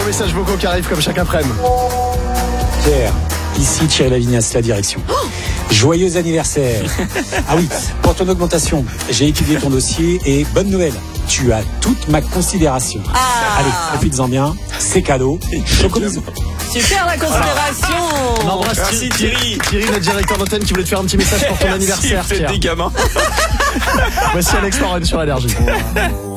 messages vocaux qui arrivent comme chaque après-midi. Pierre, ici Thierry Lavignas, la direction. Joyeux anniversaire. Ah oui, pour ton augmentation, j'ai étudié ton dossier et bonne nouvelle, tu as toute ma considération. Allez, profites-en bien, c'est cadeau. Choco bisous. Super la considération. On embrasse Thierry, notre directeur d'antenne qui voulait te faire un petit message pour ton anniversaire. Faites des gamins. Voici Alex Warren sur Énergie.